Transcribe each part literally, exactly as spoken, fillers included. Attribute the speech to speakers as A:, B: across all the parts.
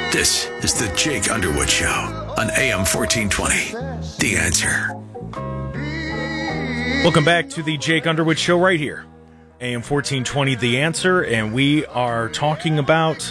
A: This is the Jake Underwood Show on A M fourteen twenty. The Answer.
B: Welcome back to the Jake Underwood Show right here, A M fourteen twenty, The Answer, and we are talking about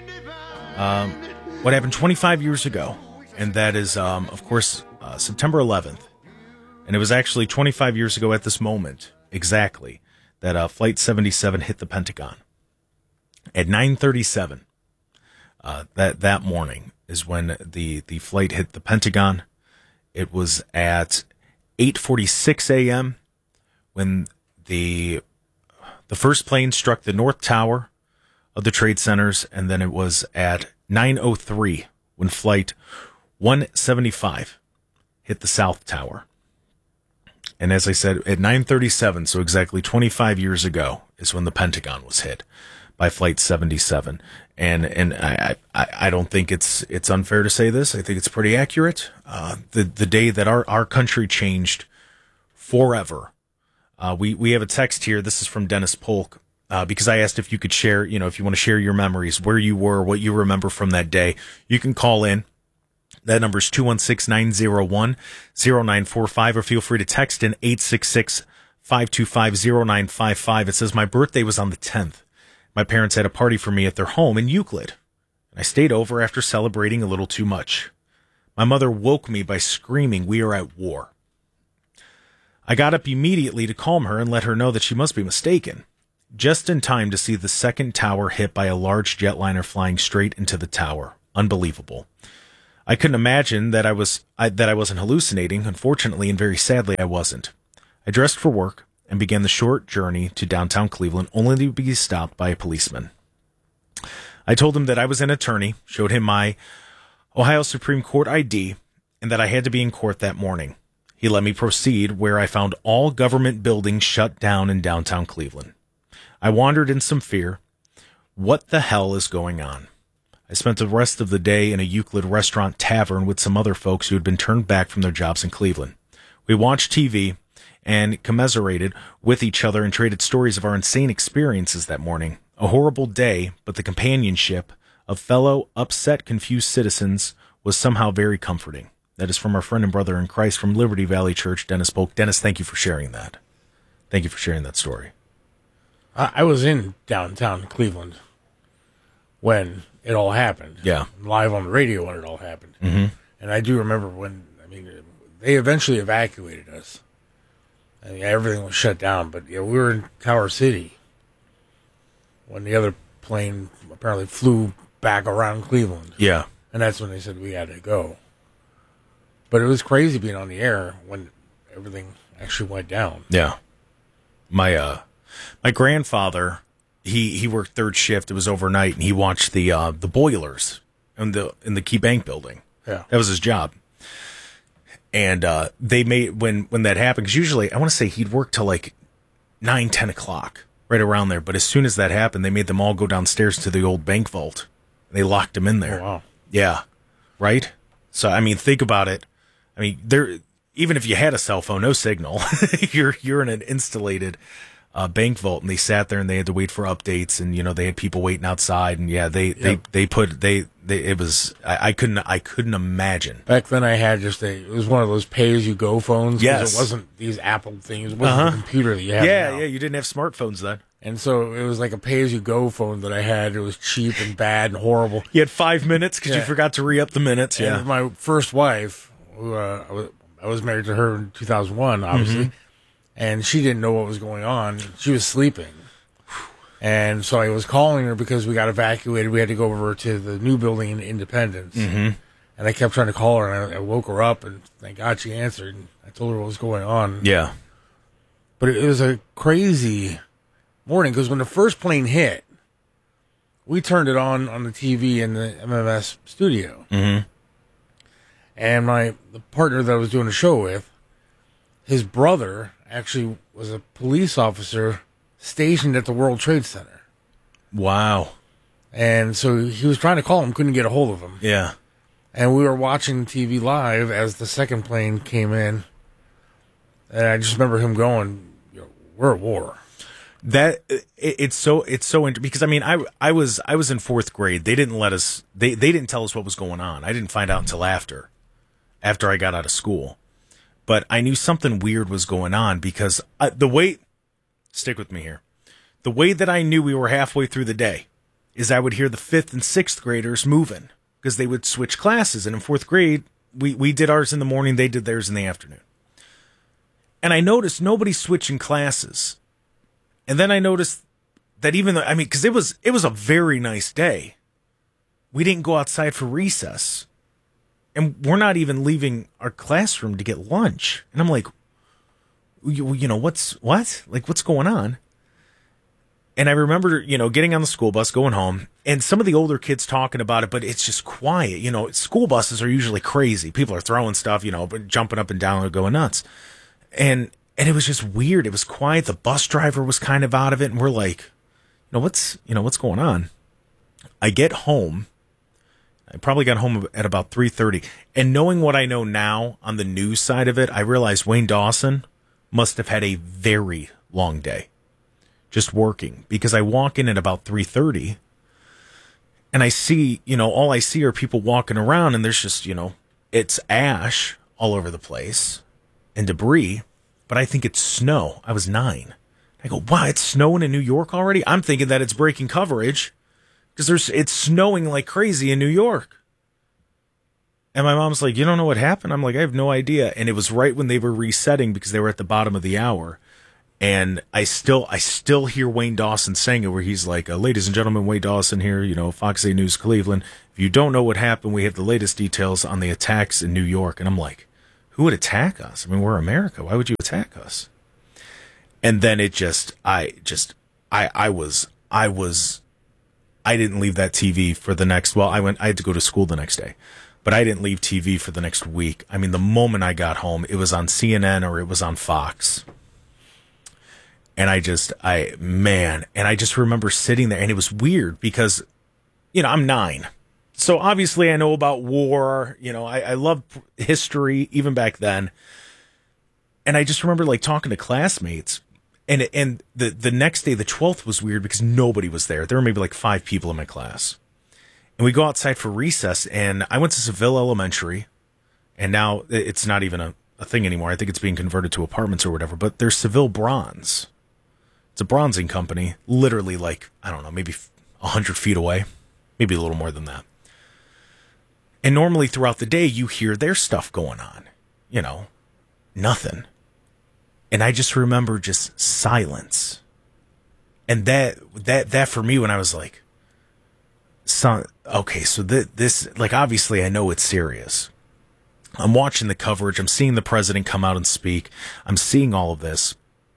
B: um, what happened twenty-five years ago, and that is, um, of course, uh, September eleventh, and it was actually twenty-five years ago at this moment, exactly, that uh, Flight seventy-seven hit the Pentagon. At nine thirty-seven, uh, that, that morning is when the, the flight hit the Pentagon. It was at eight forty-six a.m. when the the first plane struck the North Tower of the Trade Centers, and then it was at nine oh three when Flight one seventy-five hit the South Tower. And as I said, at nine thirty-seven, so exactly twenty-five years ago, is when the Pentagon was hit by Flight seventy-seven. And and I, I, I don't think it's it's unfair to say this. I think it's pretty accurate. Uh, the the day that our, our country changed forever. Uh, we, we have a text here. This is from Dennis Polk, uh, because I asked if you could share, you know, if you want to share your memories, where you were, what you remember from that day. You can call in. That number is two one six, nine oh one, oh nine four five, or feel free to text in eight six six, five two five, oh nine five five. It says, my birthday was on the tenth. My parents had a party for me at their home in Euclid, and I stayed over after celebrating a little too much. My mother woke me by screaming, "We are at war." I got up immediately to calm her and let her know that she must be mistaken, just in time to see the second tower hit by a large jetliner flying straight into the tower. Unbelievable. I couldn't imagine that I was I, that I wasn't hallucinating. Unfortunately, and very sadly, I wasn't. I dressed for work and began the short journey to downtown Cleveland, only to be stopped by a policeman. I told him that I was an attorney, showed him my Ohio Supreme Court I D, and that I had to be in court that morning. He let me proceed, where I found all government buildings shut down in downtown Cleveland. I wandered in some fear. What the hell is going on? I spent the rest of the day in a Euclid restaurant tavern with some other folks who had been turned back from their jobs in Cleveland. We watched T V and commiserated with each other and traded stories of our insane experiences that morning. A horrible day, but the companionship of fellow upset, confused citizens was somehow very comforting. That is from our friend and brother in Christ from Liberty Valley Church, Dennis Polk. Dennis, thank you for sharing that. Thank you for sharing that story.
C: I was in downtown Cleveland when it all happened.
B: Yeah.
C: Live on the radio when it all happened.
B: Mm-hmm.
C: And I do remember when, I mean, they eventually evacuated us. I mean, everything was shut down, but yeah, we were in Tower City when the other plane apparently flew back around Cleveland.
B: Yeah.
C: And that's when they said we had to go. But it was crazy being on the air when everything actually went down.
B: Yeah. My uh my grandfather, he, he worked third shift. It was overnight, and he watched the uh the boilers in the in the Key Bank building.
C: Yeah.
B: That was his job. And uh they made when when that happened, because usually I want to say he'd work till like nine, ten o'clock, right around there. But as soon as that happened, they made them all go downstairs to the old bank vault. They locked him in there.
C: Oh, wow.
B: Yeah. Right? So I mean, think about it. I mean, there. Even if you had a cell phone, no signal. you're you're in an installated uh, bank vault, and they sat there and they had to wait for updates, and you know they had people waiting outside, and yeah, they yep. they, they put they, they it was I, I couldn't I couldn't imagine.
C: Back then, I had just a it was one of those pay as you go phones.
B: Yes,
C: it wasn't these Apple things. It wasn't
B: uh-huh.
C: the computer that you had.
B: Yeah,
C: now.
B: yeah, you didn't have smartphones then.
C: And so it was like a pay-as-you-go phone that I had. It was cheap and bad and horrible.
B: You had five minutes because
C: yeah.
B: you forgot to re-up the minutes.
C: And
B: yeah.
C: my first wife, who uh, I, was, I was married to her in two thousand one, obviously, mm-hmm. and she didn't know what was going on. She was sleeping. And so I was calling her because we got evacuated. We had to go over to the new building in Independence.
B: Mm-hmm.
C: And I kept trying to call her, and I, I woke her up, and thank God she answered. And I told her what was going on.
B: Yeah.
C: But it, it was a crazy morning, because when the first plane hit, we turned it on on the T V in the M M S studio.
B: Mm-hmm.
C: And my the partner that I was doing the show with, his brother actually was a police officer stationed at the World Trade Center.
B: Wow.
C: And so he was trying to call him, couldn't get a hold of him.
B: Yeah.
C: And we were watching T V live as the second plane came in. And I just remember him going, you know, we're at war.
B: That it, it's so it's so interesting because I mean I I was I was in fourth grade. They didn't let us. They they didn't tell us what was going on. I didn't find out until after, after I got out of school. But I knew something weird was going on because I, the way. Stick with me here. The way that I knew we were halfway through the day is I would hear the fifth and sixth graders moving because they would switch classes. And in fourth grade, we we did ours in the morning. They did theirs in the afternoon. And I noticed nobody's switching classes. And then I noticed that even though, I mean, because it was, it was a very nice day, we didn't go outside for recess. And we're not even leaving our classroom to get lunch. And I'm like, you, you know, what's, what? Like, what's going on? And I remember, you know, getting on the school bus, going home, and some of the older kids talking about it, but it's just quiet. You know, school buses are usually crazy. People are throwing stuff, you know, but jumping up and down or going nuts. And And it was just weird. It was quiet. The bus driver was kind of out of it. And we're like, you know, what's, you know, what's going on? I get home. I probably got home at about three thirty. And knowing what I know now on the news side of it, I realized Wayne Dawson must have had a very long day just working. Because I walk in at about three thirty and I see, you know, all I see are people walking around and there's just, you know, it's ash all over the place and debris. But I think it's snow. I was nine. I go, wow, it's snowing in New York already? I'm thinking that it's breaking coverage because there's it's snowing like crazy in New York. And my mom's like, you don't know what happened? I'm like, I have no idea. And it was right when they were resetting because they were at the bottom of the hour. And I still I still hear Wayne Dawson saying it where he's like, uh, ladies and gentlemen, Wayne Dawson here, you know, Fox eight News Cleveland. If you don't know what happened, we have the latest details on the attacks in New York. And I'm like, who would attack us? I mean, we're America. Why would you attack us? And then it just, I just, I, I was, I was, I didn't leave that T V for the next, well, I went, I had to go to school the next day, but I didn't leave T V for the next week. I mean, the moment I got home, it was on C N N or it was on Fox. And I just, I, man, and I just remember sitting there and it was weird because, you know, I'm nine. So obviously I know about war, you know, I, I love history even back then. And I just remember like talking to classmates and, and the, the next day, the twelfth was weird because nobody was there. There were maybe like five people in my class and we go outside for recess and I went to Seville Elementary and now it's not even a, a thing anymore. I think it's being converted to apartments or whatever, but there's Seville Bronze. It's a bronzing company, literally like, I don't know, maybe a hundred feet away, maybe a little more than that. And normally throughout the day, you hear their stuff going on. You know, nothing. And I just remember just silence. And that, that, that for me, when I was like, son, okay, so th- this, like, obviously I know it's serious. I'm watching the coverage. I'm seeing the president come out and speak. I'm seeing all of this.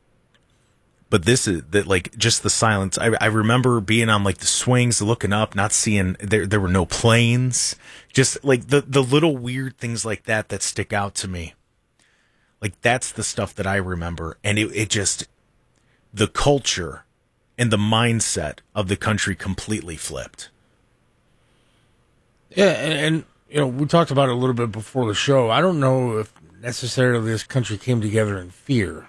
B: But this is that, like, just the silence. I, I remember being on like the swings, looking up, not seeing there. There were no planes. Just like the the little weird things like that that stick out to me. Like that's the stuff that I remember, and it it just the culture and the mindset of the country completely flipped.
C: Yeah, and, and you know we talked about it a little bit before the show. I don't know if necessarily this country came together in fear.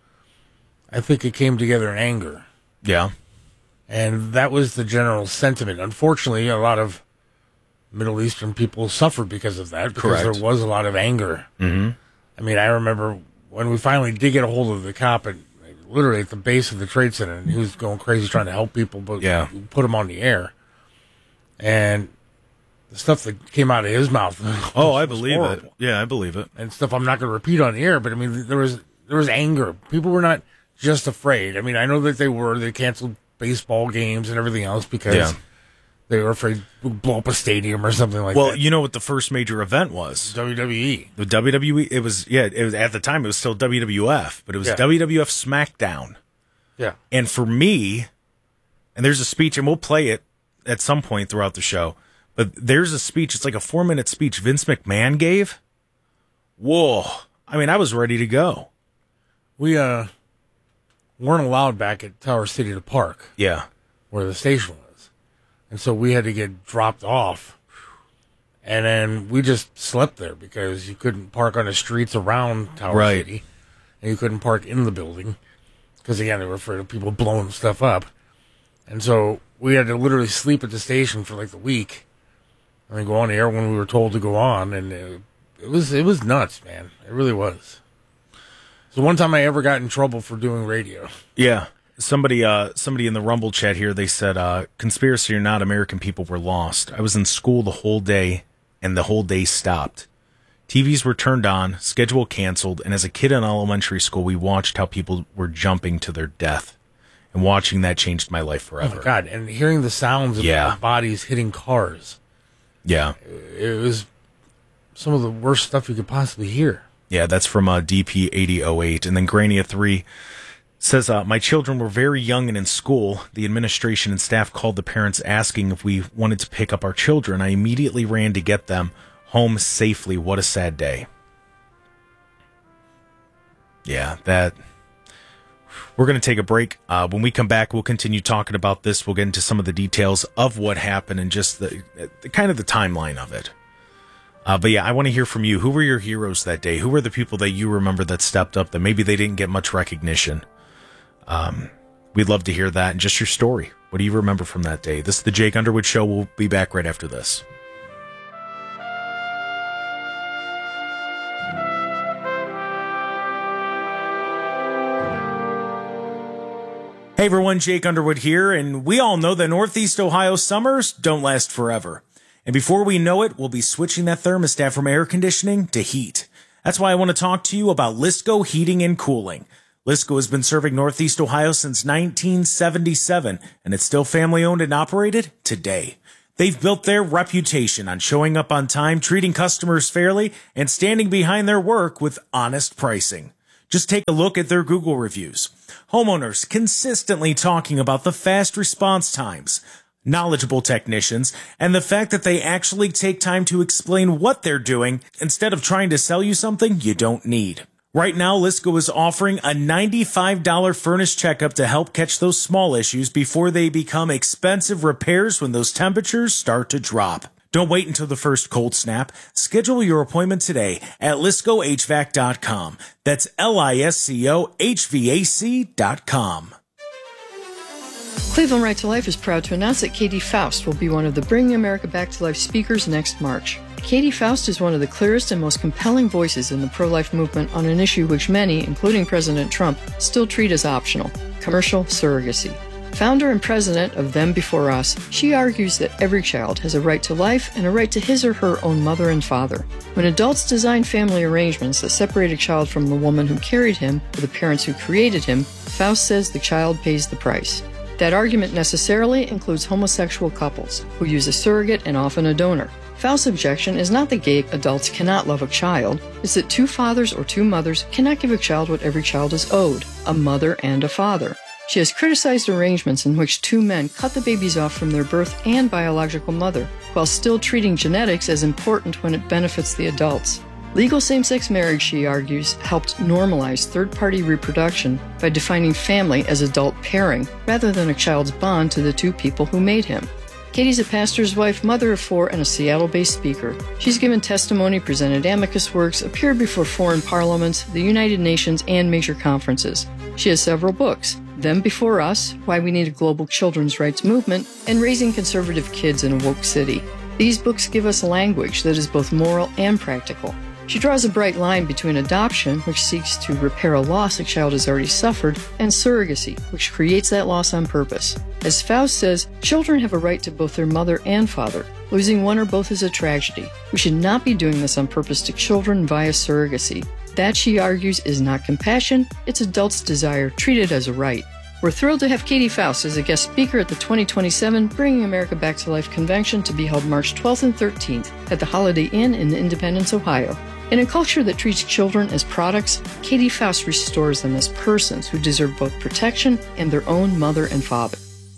C: I think it came together in anger.
B: Yeah.
C: And that was the general sentiment. Unfortunately, a lot of Middle Eastern people suffered because of that, because
B: Correct.
C: there was a lot of anger.
B: Mm-hmm.
C: I mean, I remember when we finally did get a hold of the cop at, literally at the base of the Trade Center, and he was going crazy trying to help people, but
B: yeah.
C: we put him on the air. And the stuff that came out of his mouth.
B: Oh, I believe
C: horrible.
B: it. Yeah, I believe it.
C: And stuff I'm not going to repeat on the air, but I mean, there was there was anger. People were not just afraid. I mean, I know that they were. They canceled baseball games and everything else because
B: yeah.
C: they were afraid to blow up a stadium or something like
B: well,
C: that.
B: Well, you know what the first major event was?
C: W W E.
B: The W W E. It was, yeah, it was at the time, it was still W W F, but it was
C: yeah.
B: W W F SmackDown.
C: Yeah.
B: And for me, and there's a speech, and we'll play it at some point throughout the show, but there's a speech, it's like a four-minute speech Vince McMahon gave. Whoa. I mean, I was ready to go.
C: We, uh... weren't allowed back at Tower City to park.
B: Yeah.
C: Where the station was. And so we had to get dropped off. And then we just slept there because you couldn't park on the streets around Tower
B: right.
C: City. And you couldn't park in the building because again, they were afraid of people blowing stuff up. And so we had to literally sleep at the station for like the week and then go on the air when we were told to go on. And it, it was it was nuts, man. It really was. So one time I ever got in trouble for doing radio.
B: Yeah. Somebody uh, somebody in the Rumble chat here, they said, uh, conspiracy or not, American people were lost. I was in school the whole day, and the whole day stopped. T Vs were turned on, schedule canceled, and as a kid in elementary school, we watched how people were jumping to their death. And watching that changed my life forever.
C: Oh, my God. And hearing the sounds of
B: yeah.
C: their bodies hitting cars.
B: Yeah.
C: It was some of the worst stuff you could possibly hear.
B: Yeah, that's from uh, D P eighty oh eight. And then Grania three says, uh, my children were very young and in school. The administration and staff called the parents asking if we wanted to pick up our children. I immediately ran to get them home safely. What a sad day. Yeah, that... We're going to take a break. Uh, when we come back, we'll continue talking about this. We'll get into some of the details of what happened and just the, the kind of the timeline of it. Uh, but yeah, I want to hear from you. Who were your heroes that day? Who were the people that you remember that stepped up that maybe they didn't get much recognition? Um, we'd love to hear that and just your story. What do you remember from that day? This is the Jake Underwood Show. We'll be back right after this. Hey everyone, Jake Underwood here, and we all know that Northeast Ohio summers don't last forever. And before we know it, we'll be switching that thermostat from air conditioning to heat. That's why I want to talk to you about Lisco Heating and Cooling. Lisco has been serving Northeast Ohio since nineteen seventy-seven, and it's still family owned and operated today. They've built their reputation on showing up on time, treating customers fairly, and standing behind their work with honest pricing. Just take a look at their Google reviews. Homeowners consistently talking about the fast response times, knowledgeable technicians, and the fact that they actually take time to explain what they're doing instead of trying to sell you something you don't need. Right now, Lisco is offering a ninety-five dollars furnace checkup to help catch those small issues before they become expensive repairs when those temperatures start to drop. Don't wait until the first cold snap. Schedule your appointment today at lisco h v a c dot com. That's L I S C O H V A C dot com.
D: Cleveland Right to Life is proud to announce that Katie Faust will be one of the Bringing America Back to Life speakers next March. Katie Faust is one of the clearest and most compelling voices in the pro-life movement on an issue which many, including President Trump, still treat as optional: commercial surrogacy. Founder and president of Them Before Us, she argues that every child has a right to life and a right to his or her own mother and father. When adults design family arrangements that separate a child from the woman who carried him or the parents who created him, Faust says the child pays the price. That argument necessarily includes homosexual couples who use a surrogate and often a donor. Faust's objection is not that gay adults cannot love a child, it's that two fathers or two mothers cannot give a child what every child is owed: a mother and a father. She has criticized arrangements in which two men cut the babies off from their birth and biological mother, while still treating genetics as important when it benefits the adults. Legal same-sex marriage, she argues, helped normalize third-party reproduction by defining family as adult pairing, rather than a child's bond to the two people who made him. Katie's a pastor's wife, mother of four, and a Seattle-based speaker. She's given testimony, presented amicus works, appeared before foreign parliaments, the United Nations, and major conferences. She has several books: Them Before Us, Why We Need a Global Children's Rights Movement, and Raising Conservative Kids in a Woke City. These books give us language that is both moral and practical. She draws a bright line between adoption, which seeks to repair a loss a child has already suffered, and surrogacy, which creates that loss on purpose. As Faust says, children have a right to both their mother and father. Losing one or both is a tragedy. We should not be doing this on purpose to children via surrogacy. That, she argues, is not compassion, it's adults' desire treated as a right. We're thrilled to have Katie Faust as a guest speaker at the twenty twenty-seven Bringing America Back to Life convention, to be held March twelfth and thirteenth at the Holiday Inn in Independence, Ohio. In a culture that treats children as products, Katie Faust restores them as persons who deserve both protection and their own mother and father.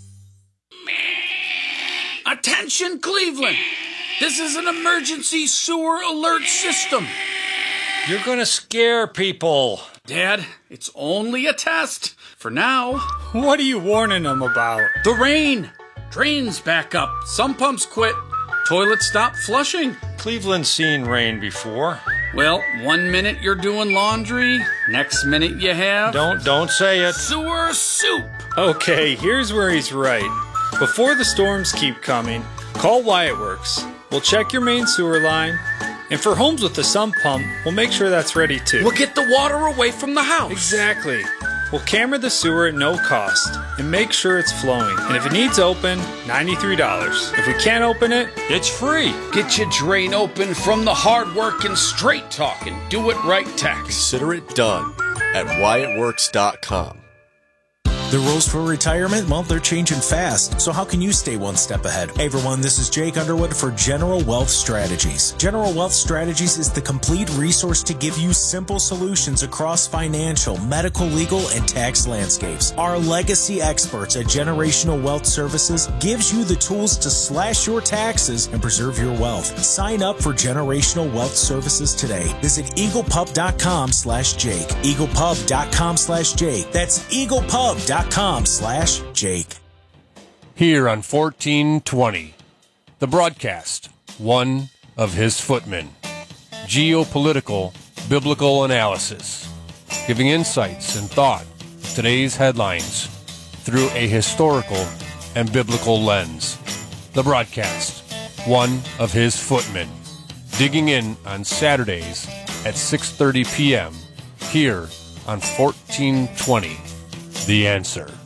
E: Attention, Cleveland! This is an emergency sewer alert system.
F: You're gonna scare people.
E: Dad, it's only a test. For now.
F: What are you warning them about?
E: The rain. Drains back up. Some pumps quit. Toilets stop flushing.
F: Cleveland's seen rain before.
E: Well, one minute you're doing laundry, next minute you have
F: Don't don't say it.
E: sewer soup.
F: Okay, here's where he's right. Before the storms keep coming, call Wyatt Works. We'll check your main sewer line, and for homes with a sump pump, we'll make sure that's ready too.
E: We'll get the water away from the house.
F: Exactly. We'll camera the sewer at no cost and make sure it's flowing. And if it needs open, ninety-three dollars. If we can't open it, it's free.
E: Get your drain open from the hard-working, straight-talking, do-it-right tax.
G: Consider it done at Wyatt Works dot com.
H: The rules for retirement, well, they're changing fast. So how can you stay one step ahead? Hey everyone, this is Jake Underwood for General Wealth Strategies. General Wealth Strategies is the complete resource to give you simple solutions across financial, medical, legal, and tax landscapes. Our legacy experts at Generational Wealth Services gives you the tools to slash your taxes and preserve your wealth. Sign up for Generational Wealth Services today. Visit eaglepub.com slash Jake. eaglepub.com slash Jake. That's eaglepub.com com slash Jake.
I: Here on fourteen twenty, the broadcast, one of his footmen. Geopolitical biblical analysis, giving insights and thought to today's headlines through a historical and biblical lens. The broadcast, one of his footmen, digging in on Saturdays at six thirty p.m. here on fourteen twenty. The Answer.